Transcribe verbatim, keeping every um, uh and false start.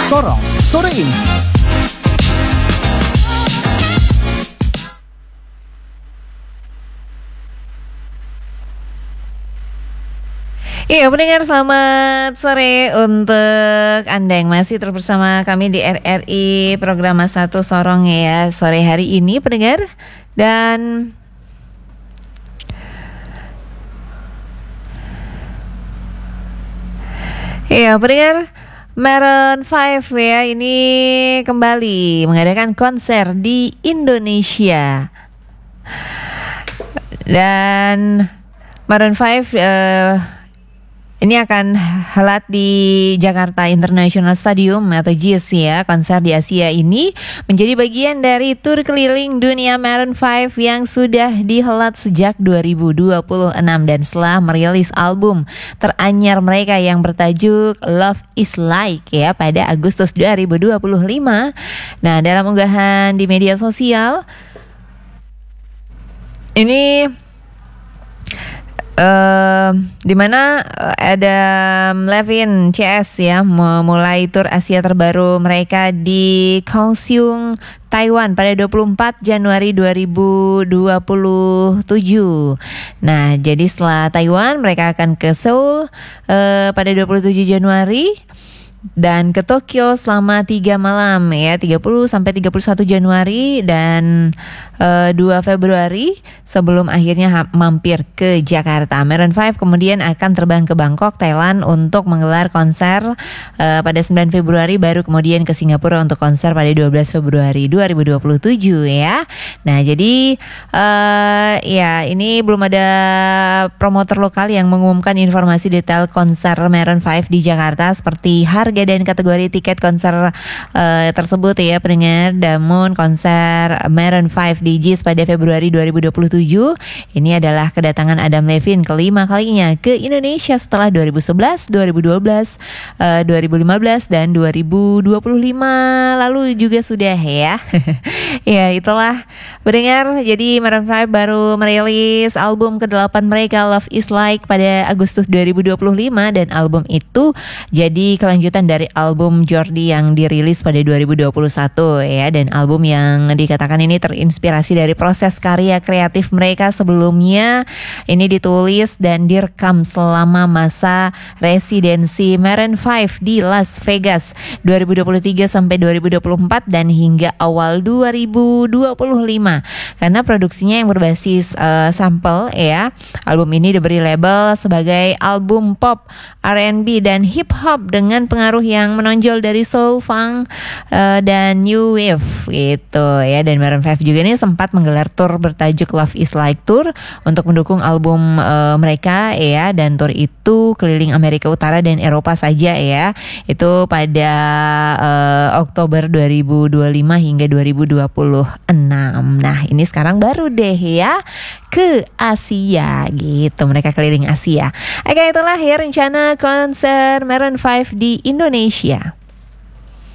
Sorong sore ini. Iya pendengar, selamat sore untuk Anda yang masih terus bersama kami di R R I Program satu Sorong ya sore hari ini pendengar. Dan iya pendengar, Maroon lima ya ini kembali mengadakan konser di Indonesia. Dan Maroon lima uh, ini akan helat di Jakarta International Stadium atau J I S ya. Konser di Asia ini menjadi bagian dari tur keliling dunia Maroon lima yang sudah dihelat sejak dua ribu dua puluh enam dan setelah merilis album teranyar mereka yang bertajuk Love Is Like ya pada Agustus dua ribu dua puluh lima. Nah, dalam unggahan di media sosial ini Uh, di mana Adam Levine C S ya memulai tur Asia terbaru mereka di Kaohsiung, Taiwan pada dua puluh empat Januari dua ribu dua puluh tujuh. Nah, jadi setelah Taiwan mereka akan ke Seoul uh, pada dua puluh tujuh Januari dan ke Tokyo selama tiga malam ya, tiga puluh sampai tiga puluh satu Januari dan uh, dua Februari sebelum akhirnya ha- mampir ke Jakarta. Maroon lima kemudian akan terbang ke Bangkok, Thailand untuk menggelar konser uh, pada sembilan Februari, baru kemudian ke Singapura untuk konser pada dua belas Februari dua ribu dua puluh tujuh ya. Nah, jadi uh, ya ini belum ada promotor lokal yang mengumumkan informasi detail konser Maroon lima di Jakarta seperti harga dan kategori tiket konser uh, tersebut ya pendengar. Namun konser Maroon lima di J I S pada Februari dua ribu dua puluh tujuh ini adalah kedatangan Adam Levine kelima kalinya ke Indonesia setelah dua ribu sebelas, dua ribu dua belas, uh, dua ribu lima belas dan dua ribu dua puluh lima lalu juga sudah ya. Ya itulah pendengar, jadi Maroon lima baru merilis album kedelapan mereka Love Is Like pada Agustus dua ribu dua puluh lima dan album itu jadi kelanjutan dari album Jordi yang dirilis pada dua ribu dua puluh satu ya, dan album yang dikatakan ini terinspirasi dari proses karya kreatif mereka sebelumnya. Ini ditulis dan direkam selama masa residensi Maroon lima di Las Vegas dua ribu dua puluh tiga sampai dua ribu dua puluh empat dan hingga awal dua ribu dua puluh lima. Karena produksinya yang berbasis uh, sampel ya, album ini diberi label sebagai album pop, R and B dan hip hop dengan pengaruh yang menonjol dari soul, funk uh, dan new wave gitu ya. Dan Maroon lima juga ini sempat menggelar tour bertajuk Love Is Like Tour untuk mendukung album uh, mereka ya, dan tour itu keliling Amerika Utara dan Eropa saja ya. Itu pada uh, Oktober dua ribu dua puluh lima hingga dua ribu dua puluh enam. Nah, ini sekarang baru deh ya ke Asia gitu, mereka keliling Asia. Oke, itulah ya rencana konser Maroon lima di Indonesia.